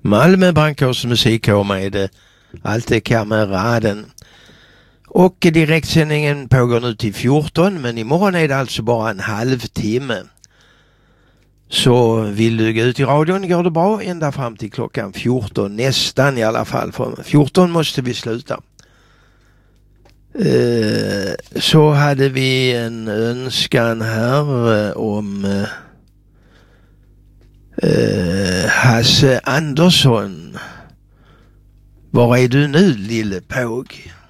Malmö Brandkårs musikkår med Alte kameraden. Och direktsändningen pågår nu till 14, men imorgon är det alltså bara en halvtimme. Så vill du gå ut i radion går det bra ända fram till klockan 14, nästan i alla fall. För 14 måste vi sluta. Så hade vi en önskan här om Hasse Andersson. Var är du nu, lille påg?